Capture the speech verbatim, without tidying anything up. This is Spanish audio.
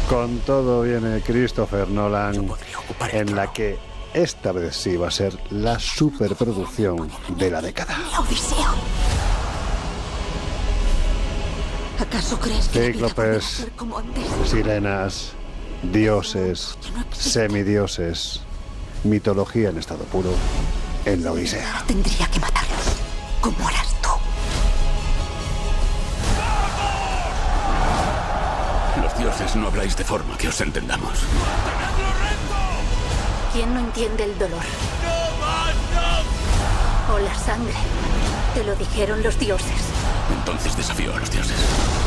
Con todo viene Christopher Nolan, en la que esta vez sí va a ser la superproducción de la década. La Odisea. ¿Acaso crees que Cíclopes, ser como antes? sirenas, dioses, semidioses, mitología en estado puro en la Odisea. Tendría que matarlos, como harás tú. Los dioses no habláis de forma que os entendamos. ¿Quién no entiende el dolor? O la sangre. Te lo dijeron los dioses. Entonces desafío a los dioses.